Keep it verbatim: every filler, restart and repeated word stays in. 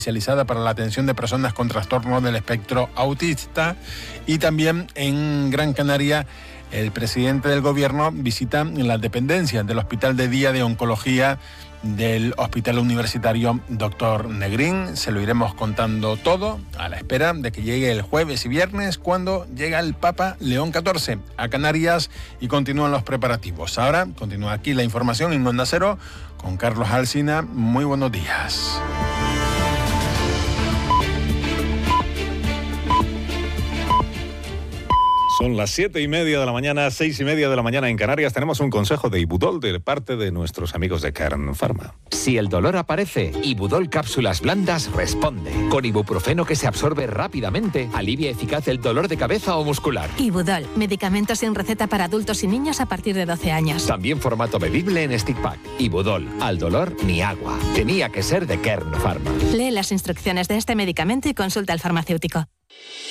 especializada para la atención de personas con trastorno del espectro autista. Y también en Gran Canaria, el presidente del gobierno visita las dependencias del Hospital de Día de Oncología del Hospital Universitario doctor Negrín. Se lo iremos contando todo a la espera de que llegue el jueves y viernes, cuando llega el Papa León catorce a Canarias y continúan los preparativos. Ahora continúa aquí la información en Onda Cero con Carlos Alsina. Muy buenos días. Son las siete y media de la mañana, seis y media de la mañana en Canarias. Tenemos un consejo de Ibudol de parte de nuestros amigos de Kern Pharma. Si el dolor aparece, Ibudol Cápsulas Blandas responde. Con ibuprofeno que se absorbe rápidamente, alivia eficaz el dolor de cabeza o muscular. Ibudol, medicamento sin receta para adultos y niños a partir de doce años. También formato bebible en stick pack. Ibudol, al dolor ni agua. Tenía que ser de Kern Pharma. Lee las instrucciones de este medicamento y consulta al farmacéutico.